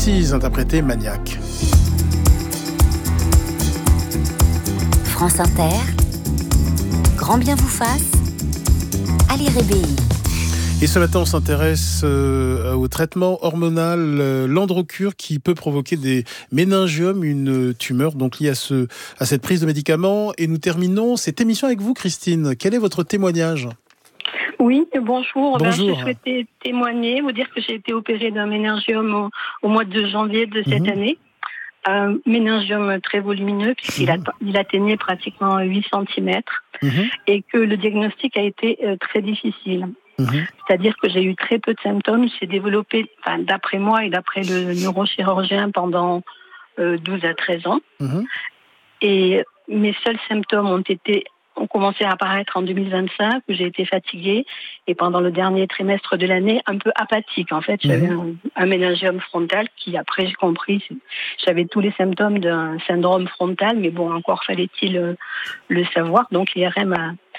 Pixies interprétaient Maniac. France Inter, grand bien vous fasse, Ali Rébéi. Et ce matin, on s'intéresse au traitement hormonal, l'androcure, qui peut provoquer des méningiomes, une tumeur donc liée à cette prise de médicaments. Et nous terminons cette émission avec vous, Christine. Quel est votre témoignage ? Oui, bonjour. Bonjour. Je souhaitais témoigner, vous dire que j'ai été opérée d'un méningiome au mois de janvier de cette année. Un méningiome très volumineux, puisqu'il atteignait pratiquement 8 cm, et que le diagnostic a été très difficile. C'est-à-dire que j'ai eu très peu de symptômes. J'ai développé, d'après moi et d'après le neurochirurgien, pendant 12 à 13 ans. Et mes seuls symptômes ont commencé à apparaître en 2025, où j'ai été fatiguée, et pendant le dernier trimestre de l'année, un peu apathique. En fait, j'avais un méningiome frontal qui, après, j'ai compris, j'avais tous les symptômes d'un syndrome frontal, mais bon, encore fallait-il le savoir. Donc, l'IRM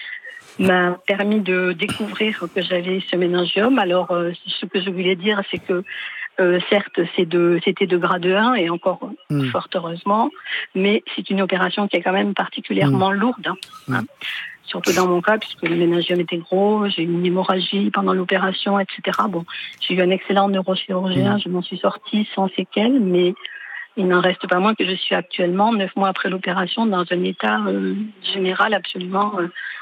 m'a permis de découvrir que j'avais ce méningiome. Alors, ce que je voulais dire, c'est que certes, c'était de grade 1 et encore fort heureusement, mais c'est une opération qui est quand même particulièrement lourde. Surtout dans mon cas, puisque le méningiome était gros, j'ai eu une hémorragie pendant l'opération, etc. Bon, j'ai eu un excellent neurochirurgien, je m'en suis sortie sans séquelles, mais il n'en reste pas moins que je suis actuellement, 9 mois après l'opération, dans un état général absolument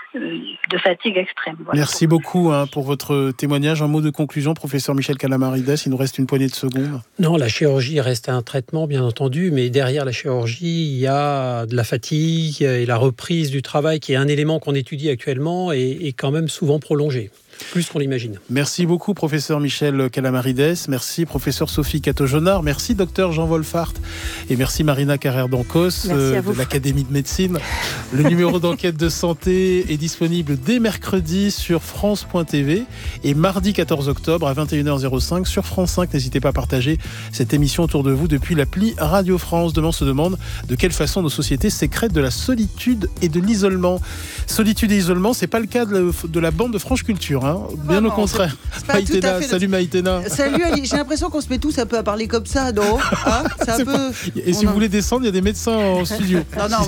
de fatigue extrême. Voilà. Merci beaucoup pour votre témoignage. Un mot de conclusion, professeur Michel Callamarides, il nous reste une poignée de secondes. Non, la chirurgie reste un traitement, bien entendu, mais derrière la chirurgie, il y a de la fatigue et la reprise du travail, qui est un élément qu'on étudie actuellement et quand même souvent prolongé. Plus qu'on l'imagine. Merci beaucoup, professeur Michel Callamarides. Merci, professeur Sophie Cato-Jonard. Merci, docteur Jean Wolfart. Et merci, Marina Carrère-Dancos de l'Académie de médecine. Le numéro d'enquête de santé est disponible dès mercredi sur France.tv et mardi 14 octobre à 21h05 sur France 5. N'hésitez pas à partager cette émission autour de vous depuis l'appli Radio France. Demain, on se demande de quelle façon nos sociétés sécrètent de la solitude et de l'isolement. Solitude et isolement, c'est pas le cas de la bande de France Culture. Bien au contraire. Maïtena, salut Maïtena. Salut Ali, j'ai l'impression qu'on se met tous un peu à parler comme ça, non c'est un peu... Et si vous voulez descendre, il y a des médecins en studio.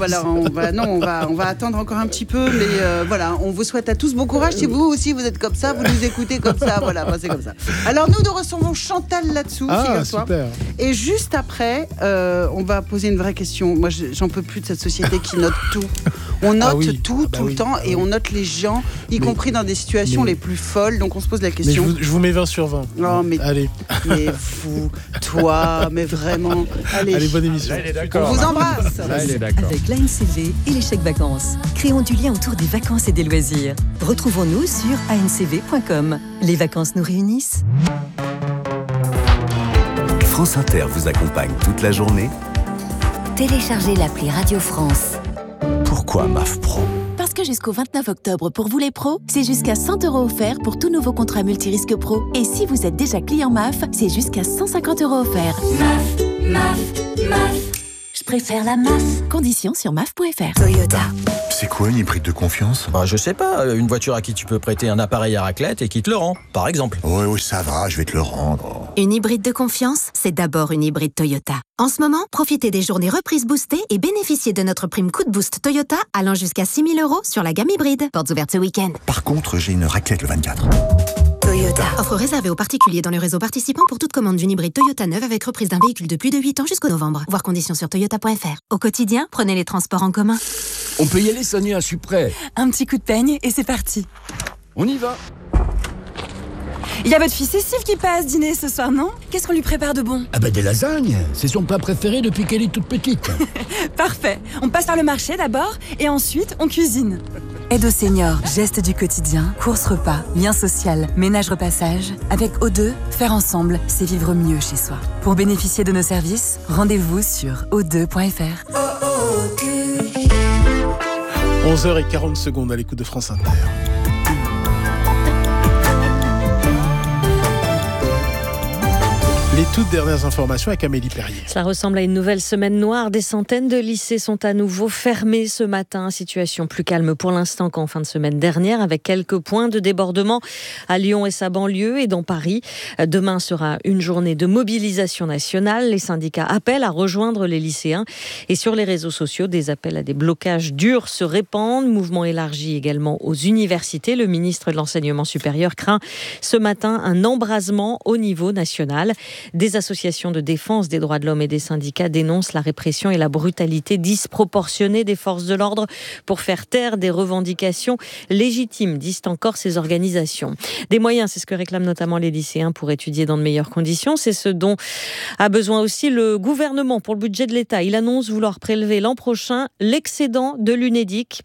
On va attendre encore un petit peu, mais voilà, on vous souhaite à tous bon courage. Si vous aussi vous êtes comme ça, vous nous écoutez comme ça, voilà, c'est comme ça. Alors nous recevons Chantal là-dessous, figure-toi. Super. Et juste après, on va poser une vraie question. Moi, j'en peux plus de cette société qui note tout. On note tout le temps, et on note les gens, y compris dans des situations les plus folles. Donc on se pose la question. Mais je vous mets 20 sur 20. Non, mais allez. Mais vous, toi, mais vraiment. Allez, bonne émission. Là, on vous embrasse. Là, avec l'ANCV et les chèques vacances. Créons du lien autour des vacances et des loisirs. Retrouvons-nous sur ancv.com. Les vacances nous réunissent. France Inter vous accompagne toute la journée. Téléchargez l'appli Radio France. Pourquoi MAF Pro ? Parce que jusqu'au 29 octobre, pour vous les pros, c'est jusqu'à 100 € offerts pour tout nouveau contrat multirisque pro. Et si vous êtes déjà client MAF, c'est jusqu'à 150 € offerts. MAF. Je préfère la MAF. Conditions sur MAF.fr. Toyota. C'est quoi une hybride de confiance ? Je sais pas, une voiture à qui tu peux prêter un appareil à raclette et qui te le rend, par exemple. Oui, ça va, je vais te le rendre. Une hybride de confiance, c'est d'abord une hybride Toyota. En ce moment, profitez des journées reprises boostées et bénéficiez de notre prime coup de boost Toyota allant jusqu'à 6 000 € sur la gamme hybride. Portes ouvertes ce week-end. Par contre, j'ai une raclette le 24. Toyota. Offre réservée aux particuliers dans le réseau participant pour toute commande d'une hybride Toyota neuve avec reprise d'un véhicule de plus de 8 ans jusqu'au novembre. Voir conditions sur toyota.fr. Au quotidien, prenez les transports en commun. On peut y aller, Sonia, je suis prêt. Un petit coup de peigne et c'est parti. On y va. Il y a votre fille Cécile qui passe dîner ce soir, non ? Qu'est-ce qu'on lui prépare de bon ? Des lasagnes. C'est son plat préféré depuis qu'elle est toute petite. Parfait. On passe par le marché d'abord et ensuite on cuisine. Aide aux seniors, gestes du quotidien, courses repas, lien social, ménage repassage. Avec O2, faire ensemble, c'est vivre mieux chez soi. Pour bénéficier de nos services, rendez-vous sur o2.fr. 11h40 à l'écoute de France Inter. Les toutes dernières informations avec Amélie Perrier. Ça ressemble à une nouvelle semaine noire. Des centaines de lycées sont à nouveau fermés ce matin. Situation plus calme pour l'instant qu'en fin de semaine dernière, avec quelques points de débordement à Lyon et sa banlieue et dans Paris. Demain sera une journée de mobilisation nationale. Les syndicats appellent à rejoindre les lycéens. Et sur les réseaux sociaux, des appels à des blocages durs se répandent. Mouvement élargi également aux universités. Le ministre de l'Enseignement supérieur craint ce matin un embrasement au niveau national. Des associations de défense des droits de l'homme et des syndicats dénoncent la répression et la brutalité disproportionnée des forces de l'ordre pour faire taire des revendications légitimes, disent encore ces organisations. Des moyens, c'est ce que réclament notamment les lycéens pour étudier dans de meilleures conditions. C'est ce dont a besoin aussi le gouvernement pour le budget de l'État. Il annonce vouloir prélever l'an prochain l'excédent de l'Unédic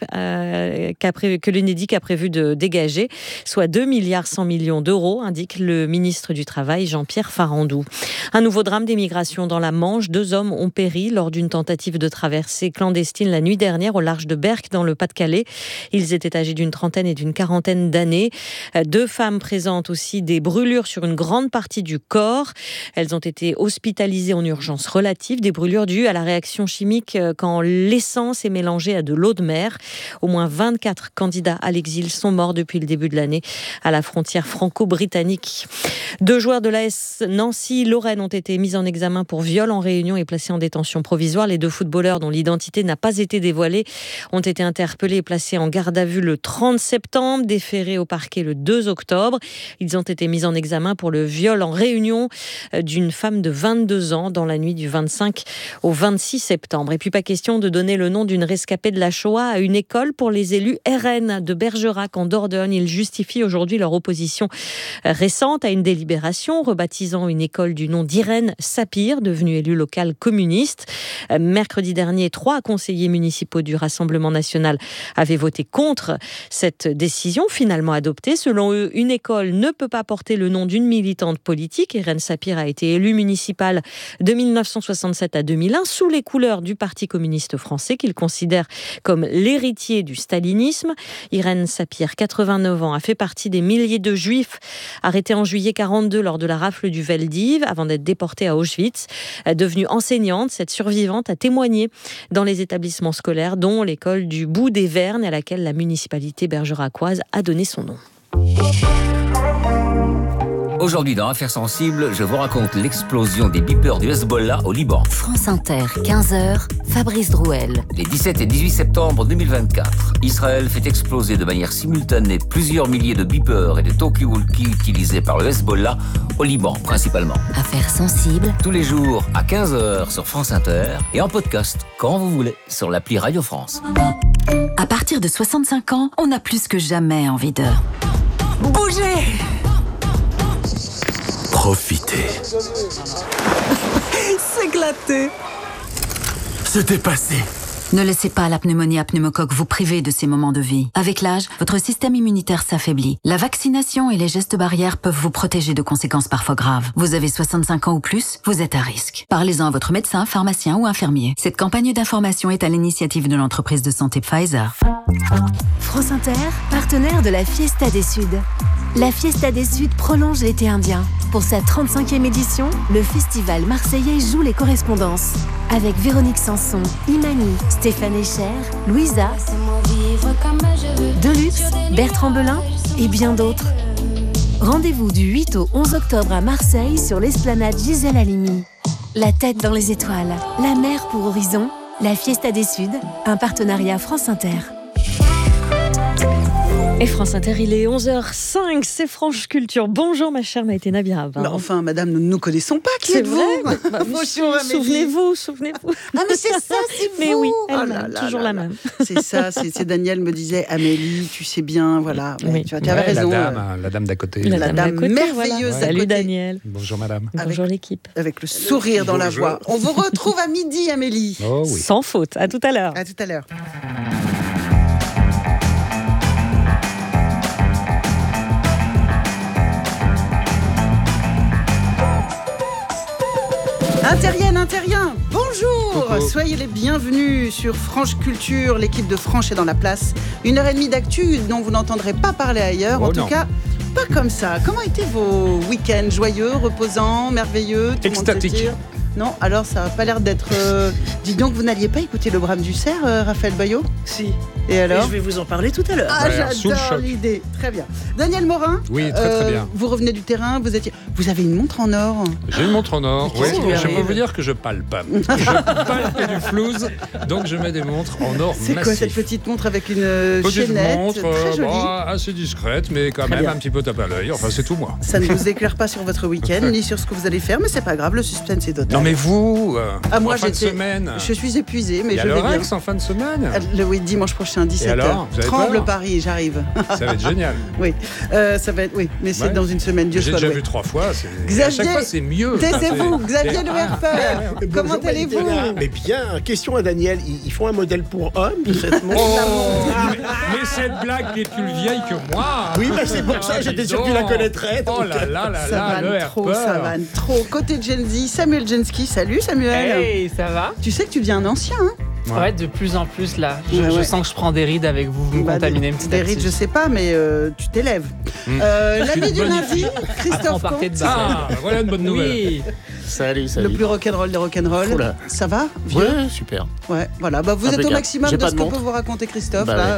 que l'Unédic a prévu de dégager, soit 2,1 milliards d'euros, indique le ministre du Travail, Jean-Pierre Farandou. Un nouveau drame d'émigration dans la Manche. 2 hommes ont péri lors d'une tentative de traversée clandestine la nuit dernière au large de Berck dans le Pas-de-Calais. Ils étaient âgés d'une trentaine et d'une quarantaine d'années. 2 femmes présentent aussi des brûlures sur une grande partie du corps. Elles ont été hospitalisées en urgence relative. Des brûlures dues à la réaction chimique quand l'essence est mélangée à de l'eau de mer. Au moins 24 candidats à l'exil sont morts depuis le début de l'année à la frontière franco-britannique. 2 joueurs de l'AS Nancy-Lorraine ont été mis en examen pour viol en réunion et placés en détention provisoire. Les 2 footballeurs dont l'identité n'a pas été dévoilée ont été interpellés et placés en garde à vue le 30 septembre, déférés au parquet le 2 octobre. Ils ont été mis en examen pour le viol en réunion d'une femme de 22 ans dans la nuit du 25 au 26 septembre. Et puis pas question de donner le nom d'une rescapée de la Shoah à une école pour les élus RN de Bergerac en Dordogne. Ils justifient aujourd'hui leur opposition récente à une délibération rebaptisant une école du nom d'Irène Sapir, devenue élue locale communiste. Mercredi dernier, 3 conseillers municipaux du Rassemblement national avaient voté contre cette décision finalement adoptée. Selon eux, une école ne peut pas porter le nom d'une militante politique. Irène Sapir a été élue municipale de 1967 à 2001 sous les couleurs du Parti communiste français qu'ils considèrent comme l'héritier du stalinisme. Irène Sapir, 89 ans, a fait partie des milliers de juifs arrêtés en juillet 42 lors de la rafle du Veldiv avant d'être déportée à Auschwitz. Devenue enseignante, cette survivante a témoigné dans les établissements scolaires, dont l'école du Bout des Vernes, à laquelle la municipalité bergeracoise a donné son nom. Aujourd'hui dans Affaires sensibles, je vous raconte l'explosion des beepers du Hezbollah au Liban. France Inter, 15h, Fabrice Drouel. Les 17 et 18 septembre 2024, Israël fait exploser de manière simultanée plusieurs milliers de beepers et de talkie-walkie utilisés par le Hezbollah au Liban principalement. Affaires sensibles. Tous les jours à 15h sur France Inter et en podcast quand vous voulez sur l'appli Radio France. À partir de 65 ans, on a plus que jamais envie de bouger. Profitez. S'éclater. Se dépasser. Ne laissez pas la pneumonie à pneumocoque vous priver de ces moments de vie. Avec l'âge, votre système immunitaire s'affaiblit. La vaccination et les gestes barrières peuvent vous protéger de conséquences parfois graves. Vous avez 65 ans ou plus, vous êtes à risque. Parlez-en à votre médecin, pharmacien ou infirmier. Cette campagne d'information est à l'initiative de l'entreprise de santé Pfizer. France Inter, partenaire de la Fiesta des Suds. La Fiesta des Suds prolonge l'été indien. Pour sa 35e édition, le festival marseillais joue les correspondances. Avec Véronique Sanson, Imani, Stéphane Echer, Louisa, Deluxe, Bertrand Belin et bien d'autres. Rendez-vous du 8 au 11 octobre à Marseille sur l'esplanade Gisèle Halimi. La tête dans les étoiles, la mer pour horizon, la Fiesta des Suds, un partenariat France Inter. Et France Inter, il est 11h05, c'est Franche Culture. Bonjour ma chère Maïté Nabira. Bah enfin, madame, nous ne nous connaissons pas, qui êtes-vous? Souvenez-vous. Ah mais c'est ça, c'est vous. Mais oui, toujours la même. C'est ça, c'est Daniel me disait, Amélie, tu sais bien, voilà. Oui. Tu avais raison. La dame d'à côté. La dame merveilleuse d'à côté. Salut Daniel. Bonjour madame. Bonjour l'équipe. Avec le sourire dans la voix. On vous retrouve à midi, Amélie. Oh oui. Sans faute, à tout à l'heure. À tout à l'heure. Interrien, bonjour. Coucou. Soyez les bienvenus sur Franche Culture, l'équipe de Franche est dans la place. 1h30 d'actu dont vous n'entendrez pas parler ailleurs, tout cas pas comme ça. Comment étaient vos week-ends? Joyeux, reposants, merveilleux? Extatique. Non, alors ça n'a pas l'air d'être... Dis donc, vous n'alliez pas écouter le Brame du Cerf, Raphaël Baillot? Si. Et alors? Je vais vous en parler tout à l'heure. Ah, j'adore l'idée. Très bien. Daniel Morin? Oui, très bien. Vous revenez du terrain, vous avez une montre en or? J'ai une montre en or, oui. Je peux vous dire que je palpe. Je palpe du flouze, donc je mets des montres en or massif. C'est quoi cette petite montre avec une chaînette montre, très jolie, assez discrète, mais quand même un petit peu tape à l'œil. Enfin, c'est tout moi. Ça ne vous éclaire pas sur votre week-end, ni sur ce que vous allez faire, mais c'est pas grave, le suspense est total. Non mais vous, moi, en fin de semaine... Je suis épuisée, mais je vais bien. Il y a le Rex en fin de semaine. Oui, dimanche prochain, 17h. Et alors, Tremble Paris, j'arrive. Ça va être génial. Oui, ça va être... Oui, mais c'est dans une semaine, Dieu soit loué. J'ai déjà vu 3 fois, Xavier, à chaque fois c'est mieux. Taisez-vous, Xavier Le Herpeur. Comment allez-vous? Mais bien, question à Daniel, ils font un modèle pour homme de cette montre? Mais cette blague est plus vieille que moi. Oui, mais c'est pour ça, j'étais sûr que tu la connaîtrais. Oh là là là là, le Herpeur. Ça vanne trop. Côté Gen Z, Samuel Genski. Salut Samuel. Hey, ça va? Tu sais que tu deviens un ancien, hein? Ouais, de plus en plus là. Je sens que je prends des rides avec vous, vous me contaminez petit à petit. Des rides, je sais pas, mais tu t'élèves. L'ami du lundi, Christophe Comte. Ah, voilà une bonne nouvelle. Oui. Salut. Le plus rock'n'roll des rock'n'roll. Ça va? Ouais, super. Ouais, voilà. Bah, vous êtes au maximum de ce que peut vous raconter Christophe. Là,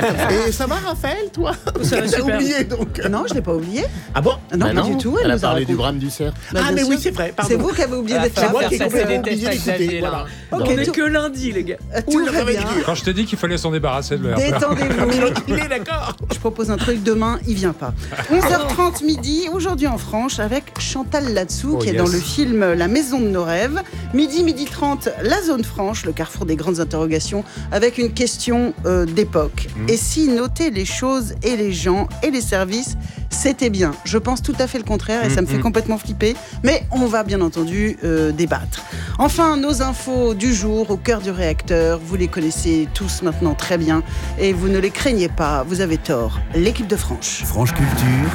Et ça va, Raphaël, toi? Ça va, j'ai oublié donc. Non, je l'ai pas oublié. Ah bon? Non, pas du tout. Elle a parlé du Brame du Cerf. Ah, mais oui, c'est vrai. C'est vous qui avez oublié d'être là. C'est moi qui ai complètement oublié d'écouter. On n'est que lundi, les gars. Tout va bien. Quand je t'ai dit qu'il fallait s'en débarrasser de l'heure. Détendez-vous. D'accord. Je propose un truc demain, il vient pas. 11h30 midi, aujourd'hui en Franche, avec Chantal Latsou, qui est dans le film La Maison de nos rêves. Midi 30, la zone franche, le carrefour des grandes interrogations, avec une question d'époque. Et si noter les choses et les gens et les services, c'était bien? Je pense tout à fait le contraire et ça me fait complètement flipper. Mais on va bien entendu débattre. Enfin, nos infos du jour au cœur du réacteur, vous les connaissez tous maintenant très bien et vous ne les craignez pas, vous avez tort. L'équipe de Franche. Franche Culture.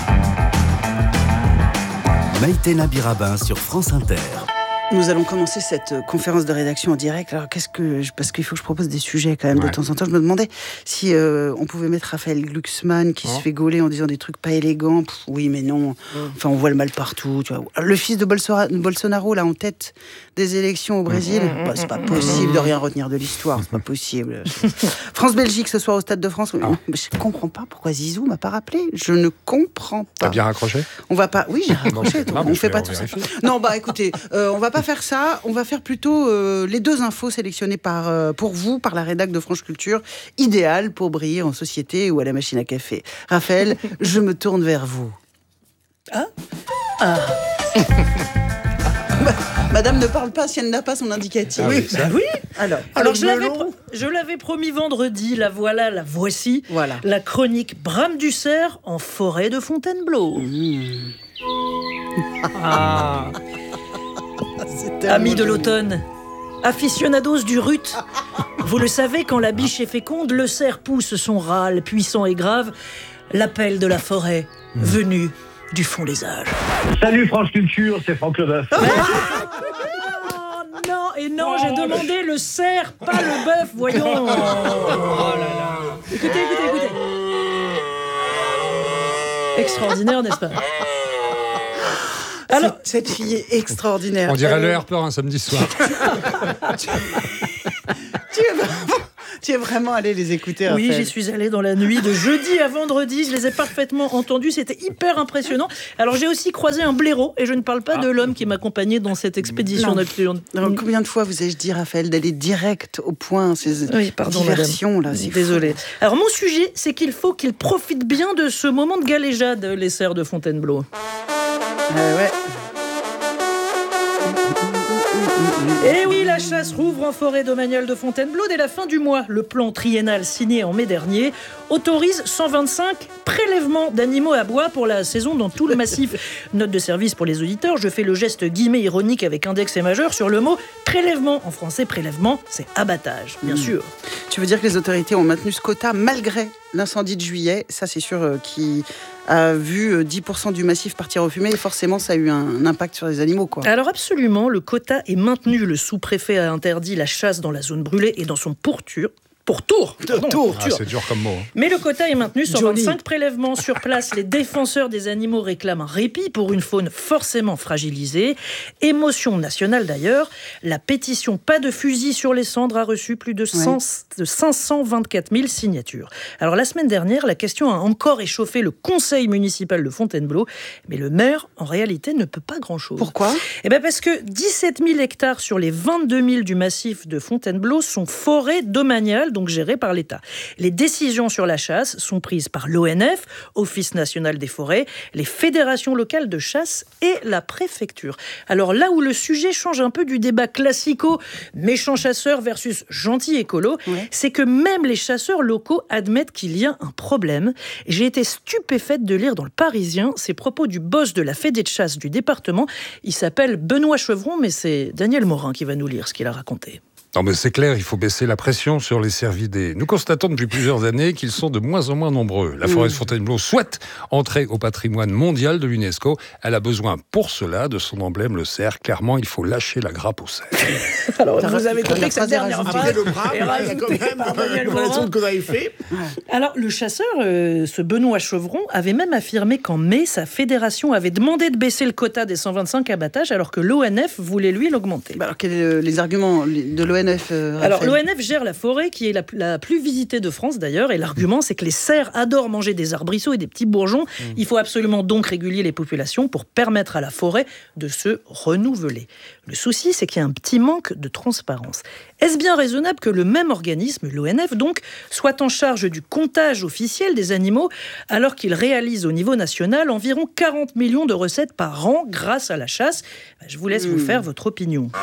Maïté Nabirabin sur France Inter. Nous allons commencer cette conférence de rédaction en direct. Alors, parce qu'il faut que je propose des sujets quand même de temps en temps. Je me demandais si on pouvait mettre Raphaël Glucksmann qui se fait gauler en disant des trucs pas élégants. Oui, mais non. Enfin, on voit le mal partout. Tu vois. Le fils de Bolsonaro, là, en tête des élections au Brésil. C'est pas possible de rien retenir de l'histoire. C'est pas possible. France-Belgique ce soir au Stade de France. Je comprends pas pourquoi Zizou m'a pas rappelé. Je ne comprends pas. T'as bien raccroché? On va pas. Oui, j'ai raccroché. On fait pas tout ça. Non, bah écoutez, on va pas faire ça, on va faire plutôt les deux infos sélectionnées pour vous par la rédac de Franche Culture, idéales pour briller en société ou à la machine à café. Raphaël, je me tourne vers vous. Madame ne parle pas si elle n'a pas son indicatif. Oui. Alors je l'avais promis vendredi, la voici. Voilà. La chronique Brame du Cerf en forêt de Fontainebleau. Amis de l'automne, aficionados du rut, vous le savez, quand la biche est féconde, le cerf pousse son râle puissant et grave, l'appel de la forêt venu du fond des âges. Salut France Culture, c'est Franck Leboeuf. Non, j'ai demandé le cerf, pas le bœuf, voyons. Oh là là. Écoutez. Extraordinaire, n'est-ce pas? Alors, cette fille est extraordinaire. On dirait le Herpeur un samedi soir. Tu es vraiment allé les écouter, Raphaël? Oui, j'y suis allé dans la nuit de jeudi à vendredi. Je les ai parfaitement entendus. C'était hyper impressionnant. Alors, j'ai aussi croisé un blaireau. Et je ne parle pas de l'homme qui m'accompagnait dans cette expédition nocturne. Combien de fois vous ai-je dit, Raphaël, d'aller direct au point, ces diversions là? Désolé. Alors, mon sujet, c'est qu'il faut qu'ils profitent bien de ce moment de galéjade, les cerfs de Fontainebleau. Ouais. Et oui, la chasse rouvre en forêt domaniale de Fontainebleau dès la fin du mois. Le plan triennal signé en mai dernier autorise 125 prélèvements d'animaux à bois pour la saison dans tout le massif. Note de service pour les auditeurs, je fais le geste guillemets ironique avec index et majeur sur le mot prélèvement. En français, prélèvement, c'est abattage, bien sûr. Tu veux dire que les autorités ont maintenu ce quota malgré l'incendie de juillet? Ça, c'est sûr, qui a vu 10% du massif partir aux fumées, et forcément, ça a eu un impact sur les animaux, quoi. Alors absolument, le quota est maintenu. Le sous-préfet a interdit la chasse dans la zone brûlée et dans son pourtour. Pour Tours. C'est dur comme mot. Mais le quota est maintenu. 125 prélèvements sur place. Les défenseurs des animaux réclament un répit pour une faune forcément fragilisée. Émotion nationale d'ailleurs. La pétition Pas de fusil sur les cendres a reçu plus de 524 000 signatures. Alors la semaine dernière, la question a encore échauffé le conseil municipal de Fontainebleau. Mais le maire, en réalité, ne peut pas grand-chose. Pourquoi ? Parce que 17 000 hectares sur les 22 000 du massif de Fontainebleau sont forêts domaniales, donc gérées par l'État. Les décisions sur la chasse sont prises par l'ONF, Office national des forêts, les fédérations locales de chasse et la préfecture. Alors là où le sujet change un peu du débat classico, méchant chasseur versus gentil écolo, c'est que même les chasseurs locaux admettent qu'il y a un problème. J'ai été stupéfaite de lire dans le Parisien ces propos du boss de la fédé de chasse du département. Il s'appelle Benoît Chevron, mais c'est Daniel Morin qui va nous lire ce qu'il a raconté. Non mais c'est clair, il faut baisser la pression sur les cervidés. Nous constatons depuis plusieurs années qu'ils sont de moins en moins nombreux. La forêt de Fontainebleau souhaite entrer au patrimoine mondial de l'UNESCO. Elle a besoin pour cela de son emblème, le cerf. Clairement, il faut lâcher la grappe au cerf. Alors, vous avez compris que cette dernière phrase est rajoutée par Daniel Morin. Alors, le chasseur, ce Benoît Chevron, avait même affirmé qu'en mai, sa fédération avait demandé de baisser le quota des 125 abattages, alors que l'ONF voulait, lui, l'augmenter. Alors, quels sont les arguments de l'ONF ? Alors, l'ONF gère la forêt qui est la plus visitée de France d'ailleurs, et l'argument c'est que les cerfs adorent manger des arbrisseaux et des petits bourgeons. Il faut absolument donc réguler les populations pour permettre à la forêt de se renouveler. Le souci, c'est qu'il y a un petit manque de transparence. Est-ce bien raisonnable que le même organisme, l'ONF donc, soit en charge du comptage officiel des animaux alors qu'il réalise au niveau national environ 40 millions de recettes par an grâce à la chasse ? Je vous laisse vous faire votre opinion.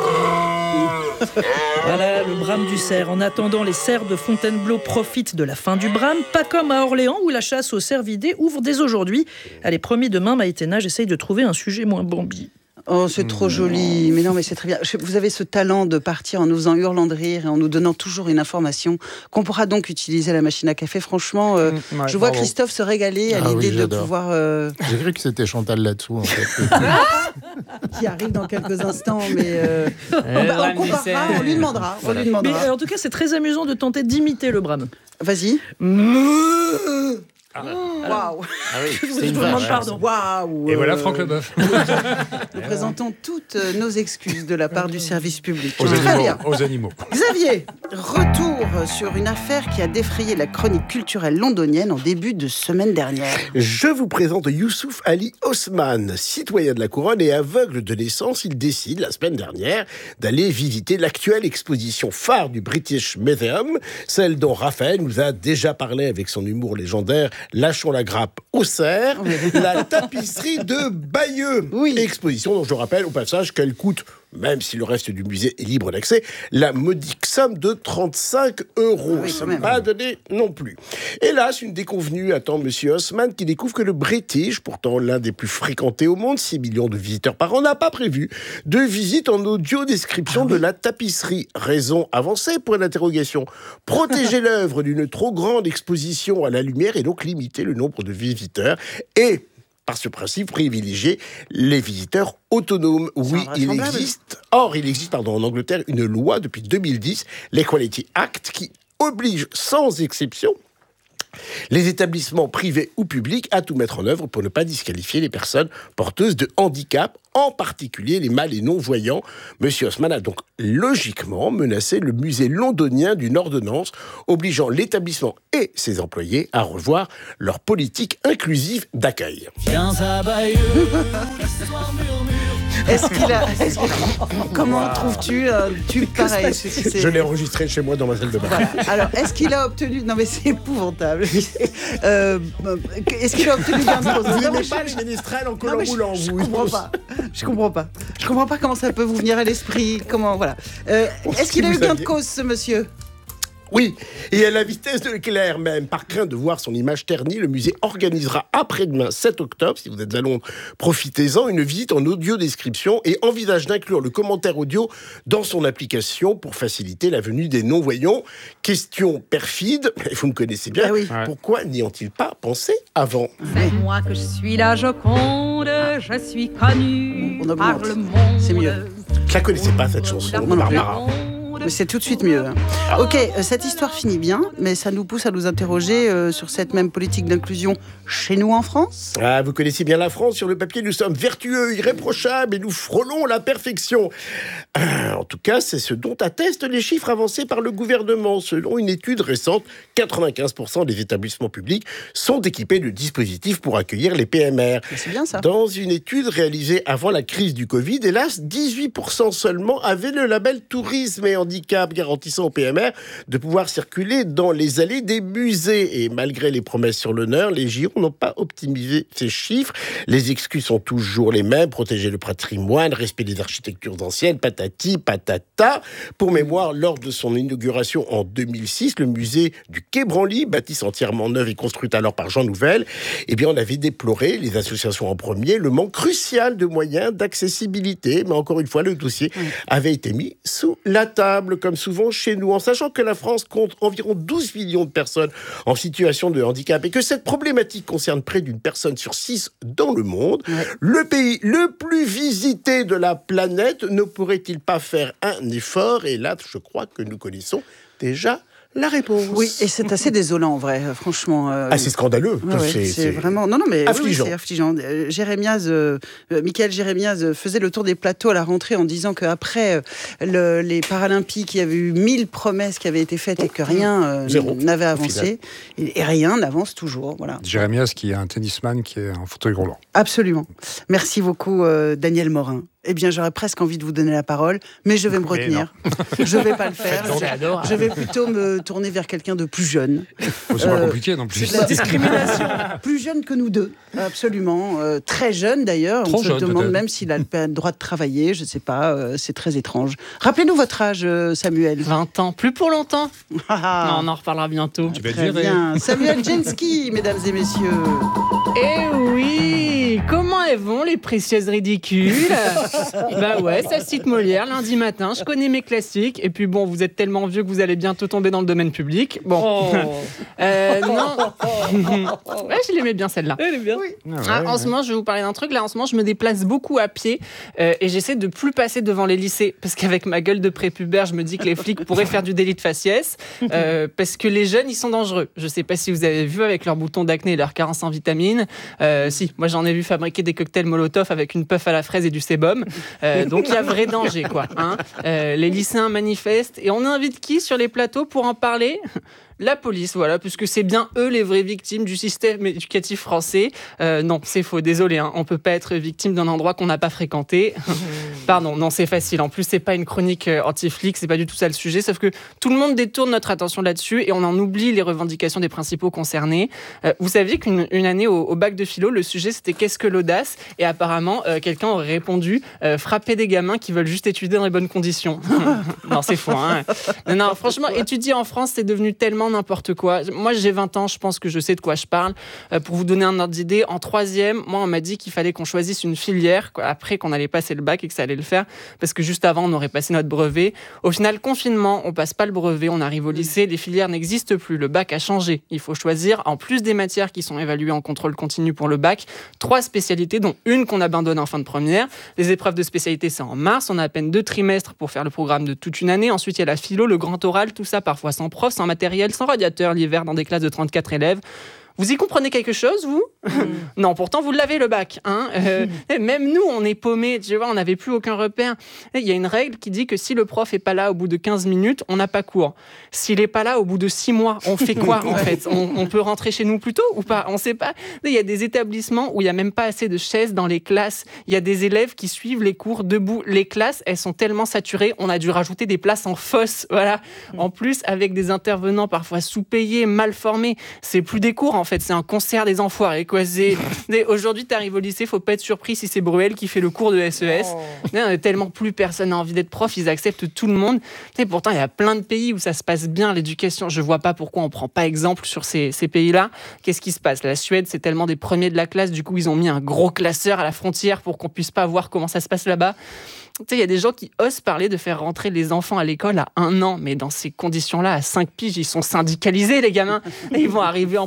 Voilà le brame du cerf. En attendant, les cerfs de Fontainebleau profitent de la fin du brame, pas comme à Orléans où la chasse aux cervidés ouvre dès aujourd'hui. Allez, promis, demain, Maïtena, j'essaye de trouver un sujet moins Bambi. Oh, c'est trop joli. Mais non, mais c'est très bien. Vous avez ce talent de partir en nous faisant hurlant de rire et en nous donnant toujours une information qu'on pourra donc utiliser à la machine à café. Franchement, je vois Christophe se régaler à l'idée de pouvoir... J'ai cru que c'était Chantal là-dessous, en fait. Qui arrive dans quelques instants, mais on comparera, on lui demandera. Mais en tout cas, c'est très amusant de tenter d'imiter le brame. Vas-y. Waouh! Ah oui, je vous demande pardon. Waouh! Et voilà Franck Leboeuf. Nous présentons toutes nos excuses de la part du service public. Aux animaux. Xavier, retour sur une affaire qui a défrayé la chronique culturelle londonienne en début de semaine dernière. Je vous présente Youssouf Ali Osman, citoyen de la couronne et aveugle de naissance. Il décide la semaine dernière d'aller visiter l'actuelle exposition phare du British Museum, celle dont Raphaël nous a déjà parlé avec son humour légendaire. Lâchons la grappe au cerf, la tapisserie de Bayeux. Exposition dont je rappelle au passage qu'elle coûte, même si le reste du musée est libre d'accès, la modique somme de 35 €. Ça ne m'a pas donné non plus. Hélas, une déconvenue attend Monsieur Osman qui découvre que le British, pourtant l'un des plus fréquentés au monde, 6 millions de visiteurs par an, n'a pas prévu de visite en audio-description de la tapisserie. Raison avancée, point d'interrogation. Protéger l'œuvre d'une trop grande exposition à la lumière et donc limiter le nombre de visiteurs et... par ce principe, privilégier les visiteurs autonomes. Oui, il existe en Angleterre une loi depuis 2010, l'Equality Act, qui oblige sans exception les établissements privés ou publics à tout mettre en œuvre pour ne pas disqualifier les personnes porteuses de handicap, en particulier les mâles et non-voyants. Monsieur Osman a donc logiquement menacé le musée londonien d'une ordonnance obligeant l'établissement et ses employés à revoir leur politique inclusive d'accueil. Comment trouves-tu un tube pareil? Je l'ai enregistré chez moi dans ma salle de bain. Voilà. Alors, est-ce qu'il a obtenu... Non, mais c'est épouvantable. Est-ce qu'il a obtenu gain de cause? Vous n'aimez pas les ménestrels en collant roulant, vous? Je comprends pas. Je comprends pas comment ça peut vous venir à l'esprit. Comment, voilà. Est-ce qu'il a eu gain de cause, ce monsieur? Oui, et à la vitesse de l'éclair même, par crainte de voir son image ternie, le musée organisera après-demain, 7 octobre, si vous êtes à Londres, profitez-en, une visite en audio-description et envisage d'inclure le commentaire audio dans son application pour faciliter la venue des non-voyants. Question perfide, vous me connaissez bien, pourquoi n'y ont-ils pas pensé avant? C'est moi que je suis la Joconde, je suis connue par le monde. C'est mieux. Je la connaissais pas cette chanson, Barbara. Mais c'est tout de suite mieux. Ok, cette histoire finit bien, mais ça nous pousse à nous interroger sur cette même politique d'inclusion chez nous en France. Ah, vous connaissez bien la France. Sur le papier, nous sommes vertueux, irréprochables et nous frôlons la perfection. En tout cas, c'est ce dont attestent les chiffres avancés par le gouvernement. Selon une étude récente, 95% des établissements publics sont équipés de dispositifs pour accueillir les PMR. Mais c'est bien ça. Dans une étude réalisée avant la crise du Covid, hélas, 18% seulement avaient le label tourisme et handicap, garantissant aux PMR de pouvoir circuler dans les allées des musées. Et malgré les promesses sur l'honneur, les GIRO n'ont pas optimisé ces chiffres. Les excuses sont toujours les mêmes: protéger le patrimoine, respect des architectures anciennes, patati, patata. Pour mémoire, lors de son inauguration en 2006, le musée du Quai Branly, bâtisse entièrement neuve et construite alors par Jean Nouvel, on avait déploré, les associations en premier, le manque crucial de moyens d'accessibilité. Mais encore une fois, le dossier avait été mis sous la table, comme souvent chez nous, en sachant que la France compte environ 12 millions de personnes en situation de handicap et que cette problématique concerne près d'une personne sur 6 dans le monde. Le pays le plus visité de la planète ne pourrait-il pas faire un effort? Et là, je crois que nous connaissons déjà la réponse. Oui, et c'est assez désolant en vrai, franchement. C'est scandaleux. C'est vraiment... Non, mais affligeant. Oui, c'est affligeant. Michael Jérémiaz faisait le tour des plateaux à la rentrée en disant qu'après les Paralympiques, il y avait eu 1000 promesses qui avaient été faites et que rien n'avait avancé. Et rien n'avance toujours. Voilà. Jérémiaz qui est un tennisman qui est en fauteuil roulant. Absolument. Merci beaucoup, Daniel Morin. Eh bien, j'aurais presque envie de vous donner la parole, mais je vais me retenir. Je ne vais pas le faire. Je vais plutôt me tourner vers quelqu'un de plus jeune. C'est pas compliqué non plus. C'est de la discrimination. Plus jeune que nous deux, absolument. Très jeune d'ailleurs. On se demande même s'il a le droit de travailler. Je ne sais pas. C'est très étrange. Rappelez-nous votre âge, Samuel. 20 ans. Plus pour longtemps. Non, on en reparlera bientôt. Tu vas Très bien. Samuel Genski, mesdames et messieurs. Eh oui, comment elles vont les précieuses ridicules? Bah ouais, ça cite Molière, lundi matin, je connais mes classiques. Et puis bon, vous êtes tellement vieux que vous allez bientôt tomber dans le domaine public. Bon. Non. Ouais, je l'aimais bien celle-là. Elle est bien. Oui. En ce moment, je vais vous parler d'un truc. Là, en ce moment, je me déplace beaucoup à pied et j'essaie de plus passer devant les lycées. Parce qu'avec ma gueule de prépubère, je me dis que les flics pourraient faire du délit de faciès. Parce que les jeunes, ils sont dangereux. Je sais pas si vous avez vu avec leurs boutons d'acné et leur carence en vitamines. Si, moi j'en ai vu fabriquer des cocktails Molotov avec une puff à la fraise et du sébum. Donc il y a vrai danger, quoi. Les lycéens manifestent et on invite qui sur les plateaux pour en parler ? La police, voilà, puisque c'est bien eux les vraies victimes du système éducatif français. Non, c'est faux, désolé, on peut pas être victime d'un endroit qu'on n'a pas fréquenté. Pardon, non, c'est facile. En plus, c'est pas une chronique anti-flic, c'est pas du tout ça le sujet, sauf que tout le monde détourne notre attention là-dessus et on en oublie les revendications des principaux concernés. Vous saviez qu'une année au bac de philo, le sujet c'était qu'est-ce que l'audace ? Et apparemment, quelqu'un aurait répondu frapper des gamins qui veulent juste étudier dans les bonnes conditions. Non, c'est faux. Non, franchement, étudier en France, c'est devenu tellement n'importe quoi. Moi, j'ai 20 ans, je pense que je sais de quoi je parle. Pour vous donner un ordre d'idée, en 3e, moi, on m'a dit qu'il fallait qu'on choisisse une filière après qu'on allait passer le bac et que ça allait le faire, parce que juste avant, on aurait passé notre brevet. Au final, confinement, on passe pas le brevet, on arrive au lycée, les filières n'existent plus, le bac a changé. Il faut choisir, en plus des matières qui sont évaluées en contrôle continu pour le bac, 3 spécialités, dont une qu'on abandonne en fin de première. Les épreuves de spécialité, c'est en mars, on a à peine 2 trimestres pour faire le programme de toute une année. Ensuite, il y a la philo, le grand oral, tout ça parfois sans prof, sans matériel, sans radiateur l'hiver dans des classes de 34 élèves. Vous y comprenez quelque chose, vous ? Non, pourtant, vous l'avez, le bac. Même nous, on est paumés. Tu vois, on n'avait plus aucun repère. Il y a une règle qui dit que si le prof n'est pas là au bout de 15 minutes, on n'a pas cours. S'il n'est pas là au bout de 6 mois, on fait quoi, en fait ? On peut rentrer chez nous plus tôt ou pas ? On ne sait pas. Il y a des établissements où il n'y a même pas assez de chaises dans les classes. Il y a des élèves qui suivent les cours debout. Les classes, elles sont tellement saturées, on a dû rajouter des places en fosse. Voilà. En plus, avec des intervenants parfois sous-payés, mal formés. C'est plus des cours, en fait, c'est un concert des enfoirés, quoi. Aujourd'hui, t'arrives au lycée, faut pas être surpris si c'est Bruel qui fait le cours de SES. Tellement plus personne n'a envie d'être prof, ils acceptent tout le monde. Et pourtant, il y a plein de pays où ça se passe bien, l'éducation. Je vois pas pourquoi on prend pas exemple sur ces pays-là. Qu'est-ce qui se passe ? La Suède, c'est tellement des premiers de la classe, du coup, ils ont mis un gros classeur à la frontière pour qu'on puisse pas voir comment ça se passe là-bas. Tu sais, il y a des gens qui osent parler de faire rentrer les enfants à l'école à 1 an, mais dans ces conditions-là, à 5 piges, ils sont syndicalisés, les gamins. Et ils vont arriver en primaire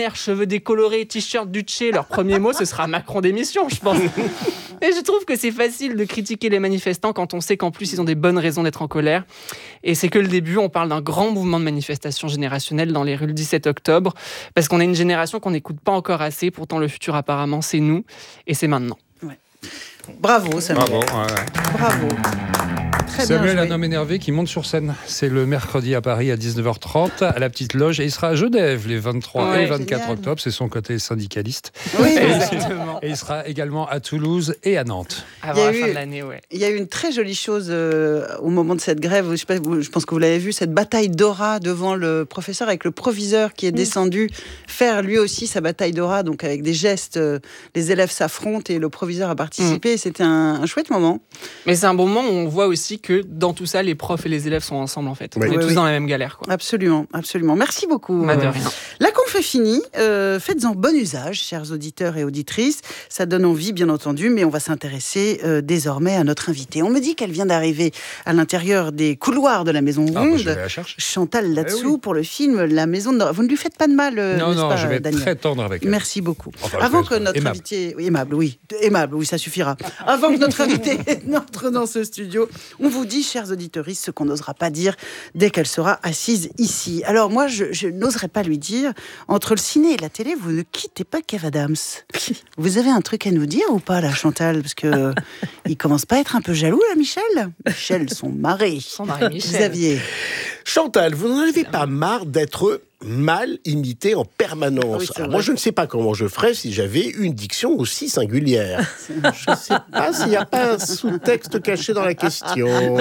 colère, cheveux décolorés, t-shirt Duce, leur premier mot, ce sera Macron démission, je pense. Et je trouve que c'est facile de critiquer les manifestants quand on sait qu'en plus, ils ont des bonnes raisons d'être en colère. Et c'est que le début, on parle d'un grand mouvement de manifestation générationnelle dans les rues le 17 octobre, parce qu'on est une génération qu'on n'écoute pas encore assez, pourtant le futur apparemment, c'est nous, et c'est maintenant. Ouais. Bravo, Samuel. Bravo. Ouais. Bravo. Très Samuel, bien joué. un homme énervé qui monte sur scène. C'est le mercredi à Paris à 19h30 à la Petite Loge et il sera à Genève les 23 et 24 génial. octobre. C'est son côté syndicaliste. Oui, exactement. Et il sera également à Toulouse et à Nantes. Avant la fin de l'année, ouais. Il y a eu une très jolie chose au moment de cette grève. Je pense que vous l'avez vu, cette bataille d'aura devant le professeur avec le proviseur qui est descendu faire lui aussi sa bataille d'aura. Donc avec des gestes, les élèves s'affrontent et le proviseur a participé. C'était un chouette moment. Mais c'est un bon moment où on voit aussi que dans tout ça, les profs et les élèves sont ensemble en fait. Oui. On est Oui, tous oui. dans la même galère, quoi. Absolument, absolument. Merci beaucoup. Bah, de rien. La conf est finie. Faites-en bon usage, chers auditeurs et auditrices. Ça donne envie, bien entendu, mais on va s'intéresser désormais à notre invitée. On me dit qu'elle vient d'arriver à l'intérieur des couloirs de la Maison Ronde. Je vais la chercher. Chantal Latsou pour le film La Maison de... Vous ne lui faites pas de mal, Non, n'est-ce pas, je vais être Daniel très tendre avec elle. Merci beaucoup. Enfin, Avant que notre aimable. invité... Oui, aimable, oui, ça suffira. Avant que notre invité n'entre dans ce studio, on vous dit, chers auditeurs, ce qu'on n'osera pas dire dès qu'elle sera assise ici. Alors moi, je n'oserais pas lui dire, entre le ciné et la télé, vous ne quittez pas Kev Adams. Vous avez un truc à nous dire ou pas, là, Chantal? Parce que il commence pas à être un peu jaloux, là, Michel? Michel, son mari. Son mari, Michel. Xavier. Chantal, vous n'en avez pas marre d'être mal imité en permanence? Ah oui, c'est Alors vrai. moi, je ne sais pas comment je ferais si j'avais une diction aussi singulière. Je ne sais pas s'il n'y a pas un sous-texte caché dans la question.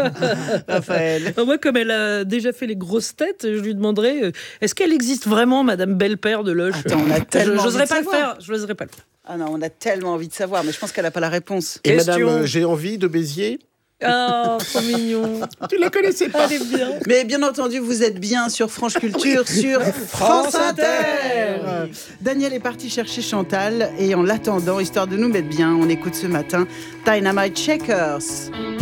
Raphaël. Moi, comme elle a déjà fait les grosses têtes, je lui demanderais est-ce qu'elle existe vraiment, Madame Belle-Père de Loche? Attends, on a tellement J'oserais envie de pas le savoir. faire. Je n'oserais pas le faire. Ah non, on a tellement envie de savoir, mais je pense qu'elle n'a pas la réponse. Et Question. madame, j'ai envie de Béziers? Oh, trop mignon. Tu la connaissais pas? Elle est bien. Mais bien entendu, vous êtes bien sur France Culture, sur France Inter. Daniel est parti chercher Chantal et en l'attendant, histoire de nous mettre bien, on écoute ce matin Dynamite Shakers.